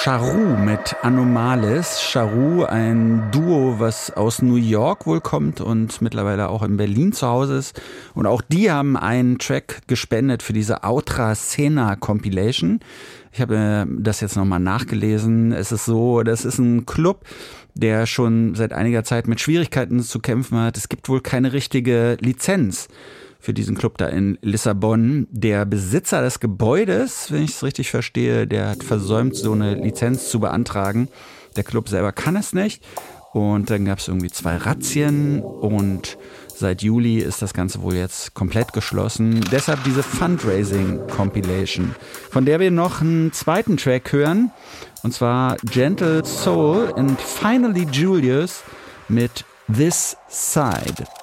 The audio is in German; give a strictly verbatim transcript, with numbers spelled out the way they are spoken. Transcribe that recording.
Charou mit Anomales. Charou, ein Duo, was aus New York wohl kommt und mittlerweile auch in Berlin zu Hause ist. Und auch die haben einen Track gespendet für diese Outra Scena Compilation. Ich habe das jetzt nochmal nachgelesen. Es ist so, das ist ein Club, der schon seit einiger Zeit mit Schwierigkeiten zu kämpfen hat. Es gibt wohl keine richtige Lizenz für diesen Club da in Lissabon. Der Besitzer des Gebäudes, wenn ich es richtig verstehe, der hat versäumt, so eine Lizenz zu beantragen. Der Club selber kann es nicht. Und dann gab es irgendwie zwei Razzien und seit Juli ist das Ganze wohl jetzt komplett geschlossen. Deshalb diese Fundraising-Compilation, von der wir noch einen zweiten Track hören. Und zwar Gentle Soul und Finally Julius mit This Side.